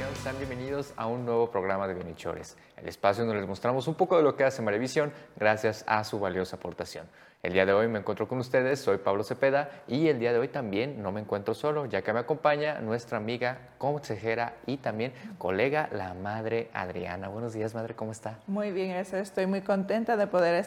Televisión, sean bienvenidos a un nuevo programa de Bienhechores, el espacio donde les mostramos un poco de lo que hace Marevisión gracias a su valiosa aportación. El día de hoy me encuentro con ustedes, soy Pablo Cepeda y el día de hoy también no me encuentro solo, ya que me acompaña nuestra amiga, consejera y también colega, la madre Adriana. Buenos días, madre, ¿cómo está? Muy bien, estoy muy contenta de poder